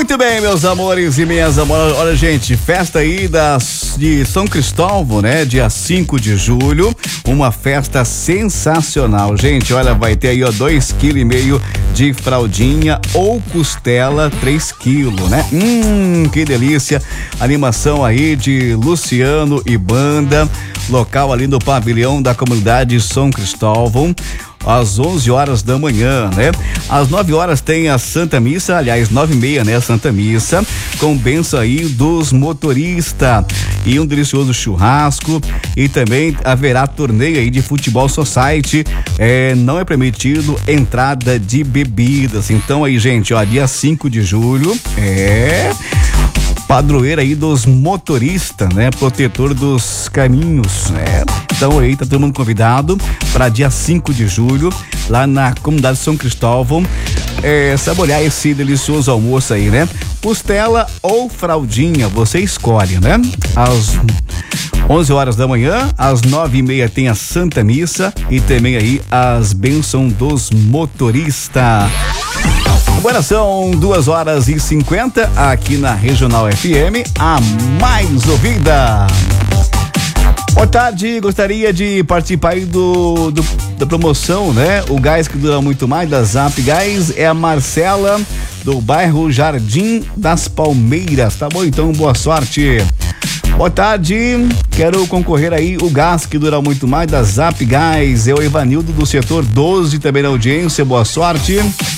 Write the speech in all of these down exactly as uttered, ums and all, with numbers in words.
Muito bem, meus amores e minhas amoras. Olha, gente, festa aí das, de São Cristóvão, né? Dia cinco de julho. Uma festa sensacional. Gente, olha, vai ter aí, ó, dois quilos e meio de fraldinha ou costela, três quilos, né? Hum, que delícia. Animação aí de Luciano e banda. Local ali no pavilhão da comunidade São Cristóvão, às onze horas da manhã, né? Às nove horas tem a Santa Missa, aliás, nove e meia, né? A Santa Missa, com bênção aí dos motoristas e um delicioso churrasco, e também haverá torneio aí de futebol society. É, não é permitido entrada de bebidas. Então aí, gente, ó, dia cinco de julho, é... padroeira aí dos motoristas, né? Protetor dos caminhos, né? Então aí tá todo mundo convidado para dia cinco de julho, lá na comunidade São Cristóvão, é, saborear esse delicioso almoço aí, né? Costela ou fraldinha, você escolhe, né? Às onze horas da manhã, às nove e meia tem a Santa Missa e também aí as bênçãos dos motoristas. Agora são duas horas e cinquenta aqui na Regional F M, a mais ouvida. Boa tarde, gostaria de participar aí do, do da promoção, né? O gás que dura muito mais, da Zap Gás, é a Marcela, do bairro Jardim das Palmeiras. Tá bom? Então, boa sorte. Boa tarde, quero concorrer aí o gás que dura muito mais, da Zap Gás, é o Evanildo do setor doze, também na audiência, boa sorte.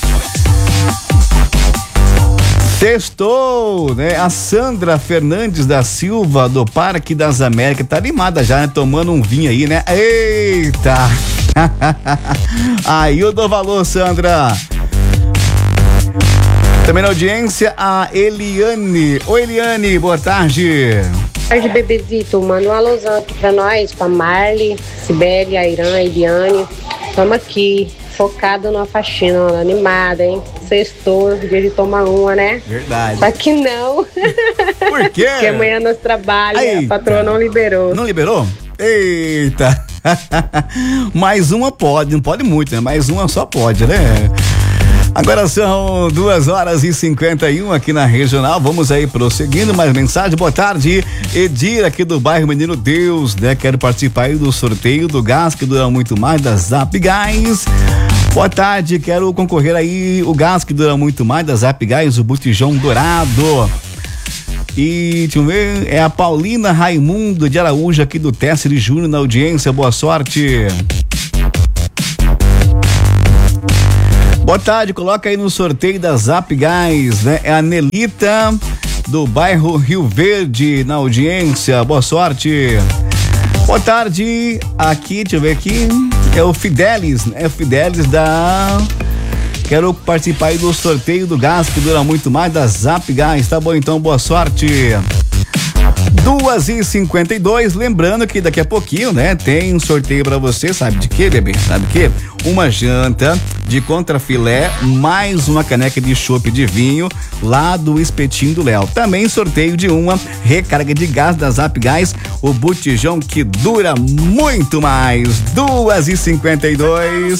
Sextou, né? A Sandra Fernandes da Silva, do Parque das Américas, tá animada já, né? Tomando um vinho aí, né? Eita! Aí eu dou valor, Sandra. Também na audiência, a Eliane. Oi, Eliane, boa tarde. Boa tarde, bebezito. Manda um alôzão aqui pra nós, pra Marli, Sibeli, a Irã, a Eliane. Tamo aqui, focado numa faxina, animada, hein? Sextou, dia de tomar uma, né? Verdade. Só que não. Por quê? Porque amanhã nós trabalhamos, a patroa não liberou. Não liberou? Eita! Mais uma pode, não pode muito, né? Mais uma só pode, né? Agora são duas horas e cinquenta e um aqui na Regional. Vamos aí prosseguindo, mais mensagem. Boa tarde, Edir, aqui do bairro Menino Deus, né? Quero participar aí do sorteio do gás que dura muito mais, da Zap Gás. Boa tarde, quero concorrer aí o gás que dura muito mais, da Zap Gás, o botijão dourado. E deixa eu ver, é a Paulina Raimundo de Araújo, aqui do Tessere Júnior, na audiência. Boa sorte. Boa tarde, coloca aí no sorteio da Zap Gás, né? É a Nelita do bairro Rio Verde, na audiência. Boa sorte. Boa tarde, aqui, deixa eu ver aqui, é o Fidelis, né? É o Fidelis da... Quero participar aí do sorteio do gás que dura muito mais, da Zap Gás. Tá bom, então, boa sorte. duas e cinquenta e dois, lembrando que daqui a pouquinho, né, tem um sorteio pra você, sabe de quê, bebê? Sabe de quê? Uma janta de contrafilé, mais uma caneca de chopp de vinho lá do Espetinho do Léo. Também sorteio de uma recarga de gás da Zap Gás, o botijão que dura muito mais. duas e cinquenta e dois.